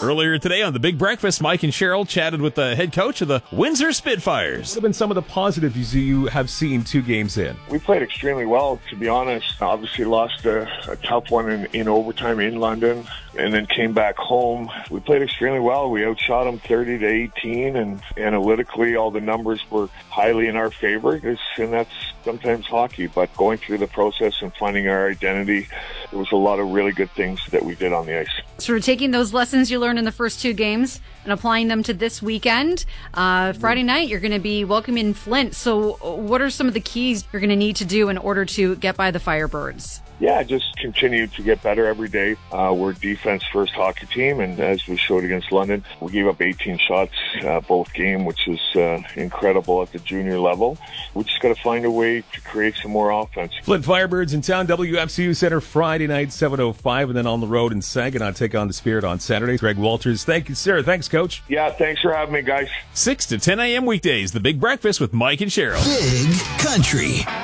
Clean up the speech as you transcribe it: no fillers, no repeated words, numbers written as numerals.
Earlier today on The Big Breakfast, Mike and Cheryl chatted with the head coach of the Windsor Spitfires. What have been some of the positives you have seen 2 games in? We played extremely well, to be honest. Obviously lost a tough one in overtime in London and then came back home. We played extremely well. We outshot them 30-18, and analytically all the numbers were highly in our favor, and that's sometimes hockey. But going through the process and finding our identity, there was a lot of really good things that we did on the ice. Sort of taking those lessons you learned in the first 2 games and applying them to this weekend. Friday night, you're going to be welcoming Flint. So what are some of the keys you're going to need to do in order to get by the Firebirds? Yeah, just continue to get better every day. We're a defense-first hockey team, and as we showed against London, we gave up 18 shots both game, which is incredible at the junior level. We just got to find a way to create some more offense. Flint Firebirds in town, WFCU Center Friday night, 7:05, and then on the road in Saginaw, take on the Spirit on Saturday. Greg Walters, thank you, sir. Thanks, Coach. Yeah, thanks for having me, guys. 6 to 10 a.m. weekdays, The Big Breakfast with Mike and Cheryl. Big Country.